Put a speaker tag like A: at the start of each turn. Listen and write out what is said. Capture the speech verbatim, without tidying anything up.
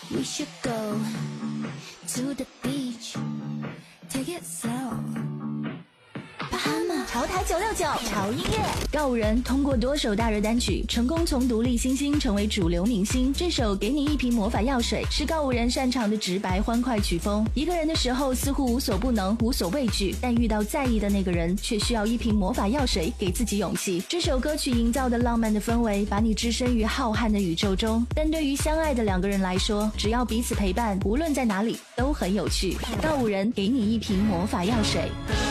A: We should go to the beach, take it slow.
B: 潮台九六九潮音乐，告五人通过多首大热单曲，成功从独立新星成为主流明星。这首《给你一瓶魔法药水》是告五人擅长的直白欢快曲风。一个人的时候似乎无所不能，无所畏惧，但遇到在意的那个人，却需要一瓶魔法药水给自己勇气。这首歌曲营造的浪漫的氛围，把你置身于浩瀚的宇宙中。但对于相爱的两个人来说，只要彼此陪伴，无论在哪里都很有趣。告五人给你一瓶魔法药水。